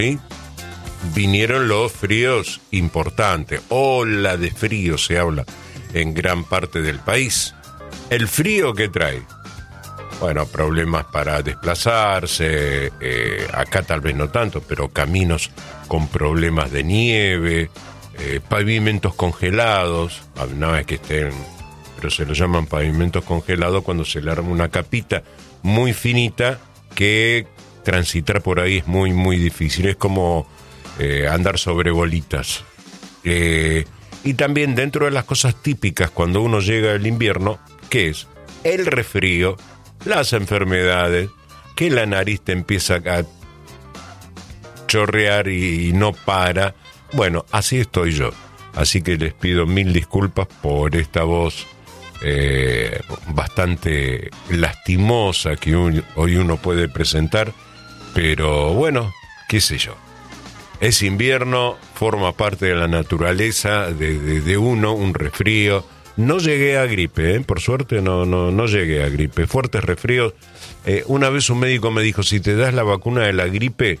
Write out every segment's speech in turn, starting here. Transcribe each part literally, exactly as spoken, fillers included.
¿sí? Vinieron los fríos importantes. Ola de frío se habla en gran parte del país. ¿El frío qué trae? Bueno, problemas para desplazarse, eh, acá tal vez no tanto, pero caminos con problemas de nieve, eh, pavimentos congelados, no es que estén, pero se lo llaman pavimentos congelados cuando se le arma una capita muy finita que transitar por ahí es muy, muy difícil, es como eh, andar sobre bolitas. Eh, y también dentro de las cosas típicas cuando uno llega al invierno, ¿qué es? El resfrío, las enfermedades, que la nariz te empieza a chorrear y, y no para. Bueno, así estoy yo. Así que les pido mil disculpas por esta voz eh, bastante lastimosa que un, hoy uno puede presentar. Pero bueno, qué sé yo. Es invierno, forma parte de la naturaleza de, de, de uno, un resfrío. No llegué a gripe, ¿eh? Por suerte no, no, no llegué a gripe. Fuertes resfríos. Eh, una vez un médico me dijo, si te das la vacuna de la gripe,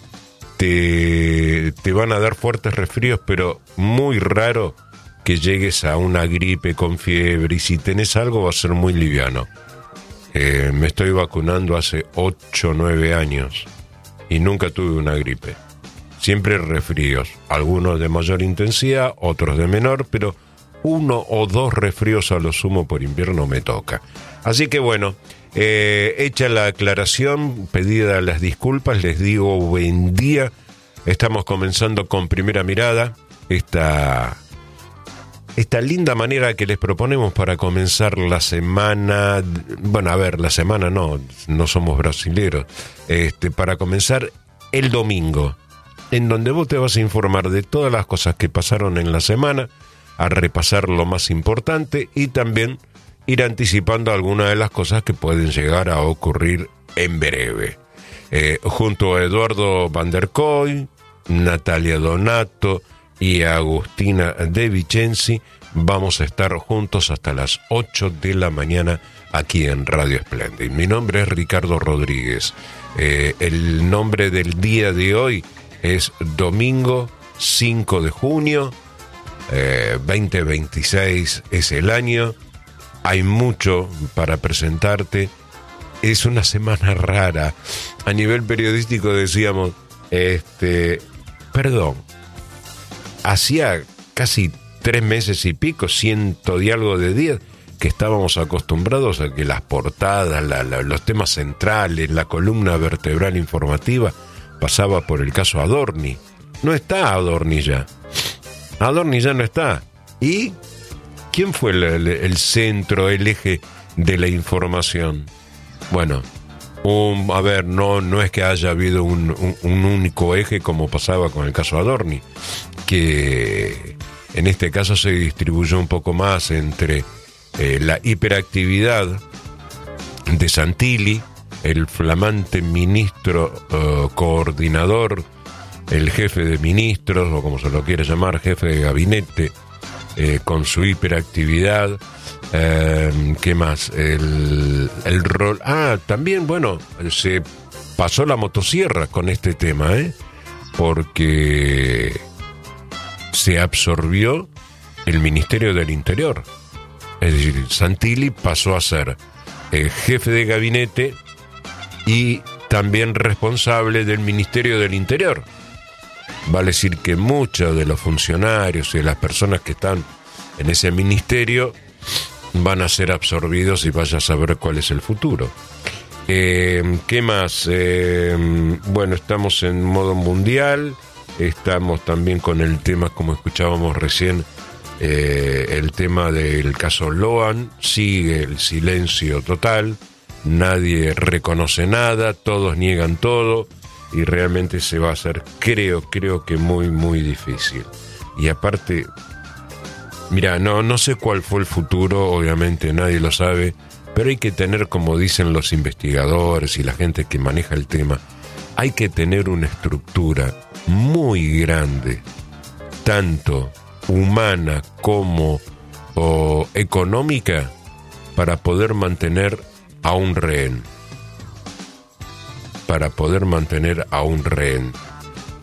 te, te van a dar fuertes resfríos, pero muy raro que llegues a una gripe con fiebre. Y si tenés algo va a ser muy liviano. Eh, me estoy vacunando hace ocho o nueve años y nunca tuve una gripe. Siempre resfríos. Algunos de mayor intensidad, otros de menor, pero uno o dos resfríos a lo sumo por invierno me toca. Así que bueno, eh, hecha la aclaración, pedida las disculpas, les digo buen día. Estamos comenzando con Primera Mirada, esta, esta linda manera que les proponemos para comenzar la semana. Bueno, a ver, la semana no, no somos brasileros. Este, para comenzar el domingo, en donde vos te vas a informar de todas las cosas que pasaron en la semana, a repasar lo más importante y también ir anticipando algunas de las cosas que pueden llegar a ocurrir en breve. Eh, junto a Eduardo Van der Koy, Natalia Donato y Agustina De Vicenzi, vamos a estar juntos hasta las ocho de la mañana aquí en Radio Splendid. Mi nombre es Ricardo Rodríguez. Eh, el nombre del día de hoy es domingo cinco de junio. Eh, veinte veintiséis es el año. Hay mucho para presentarte. Es una semana rara. A nivel periodístico decíamos, este, perdón, hacía casi tres meses y pico, ciento y algo de días, que estábamos acostumbrados a que las portadas, la, la, los temas centrales, la columna vertebral informativa pasaba por el caso Adorni. No está Adorni ya. Adorni ya no está. ¿Y quién fue el, el, el centro, el eje de la información? Bueno, un, a ver, no, no es que haya habido un, un, un único eje como pasaba con el caso Adorni, que en este caso se distribuyó un poco más entre eh, la hiperactividad de Santilli, el flamante ministro uh, coordinador, el jefe de ministros, o como se lo quiere llamar, jefe de gabinete, eh, con su hiperactividad. Eh, ¿Qué más? El, el rol. Ah, también, bueno, se pasó la motosierra con este tema, ¿eh? Porque se absorbió el Ministerio del Interior. Es decir, Santilli pasó a ser eh, jefe de gabinete y también responsable del Ministerio del Interior. Vale decir que muchos de los funcionarios y de las personas que están en ese ministerio van a ser absorbidos y vaya a saber cuál es el futuro. Eh, ¿Qué más? Eh, bueno, estamos en modo mundial, estamos también con el tema, como escuchábamos recién, eh, el tema del caso Loan. Sigue el silencio total, nadie reconoce nada, todos niegan todo. Y realmente se va a hacer, creo, creo que muy, muy difícil. Y aparte, mira, no, no sé cuál fue el futuro, obviamente nadie lo sabe, pero hay que tener, como dicen los investigadores y la gente que maneja el tema, hay que tener una estructura muy grande, tanto humana como o económica, para poder mantener a un rehén. para poder mantener a un rehén.